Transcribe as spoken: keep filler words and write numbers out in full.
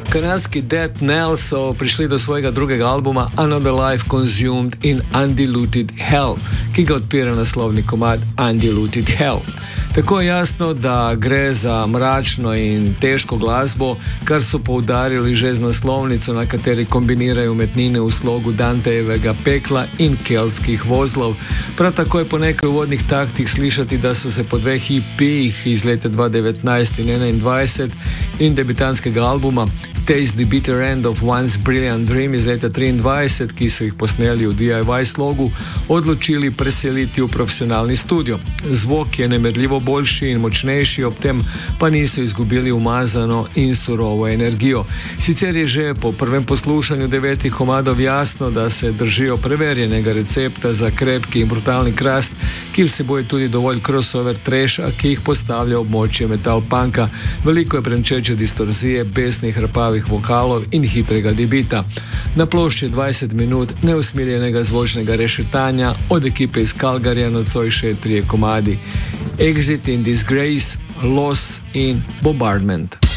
Kanadski Death Knell so prišli do svojega drugega albuma Another Life Consumed in Undiluted Hell, ki ga odpira naslovni komad Undiluted Hell. Tako je jasno, da gre za mračno in težko glasbo, kar so poudarili že z naslovnico, na kateri kombinirajo umetnine v slogu Dantejevega pekla in keltskih vozlov. Prav tako je po nekaj uvodnih taktih slišati, da so se po dveh E P-jih iz leta dva tisoč devetnajst in enaindvajset in debitanskega albuma Taste the Bitter End of One's Brilliant Dream iz leta triindvajset, ki so jih posneli v D I Y slogu, odločili preseliti v profesionalni studio. Zvok je nemerljivo boljši in močnejši, ob tem pa niso izgubili umazano in surovo energijo. Sicer je že po prvem poslušanju devetih komadov jasno, da se držijo preverjenega recepta za krepki in brutalni krast, ki vsebuje tudi dovolj crossover trasha, ki jih postavlja območje metal punka. Veliko je brenčeče distorzije, besnih hrpavih vokalov in hitrega debita. Na plošči je dvajset minut neusmiljenega zvočnega rešetanja od ekipe iz Calgaryja nocoj še trije komadi: Exit in Disgrace, Loss in Bombardment.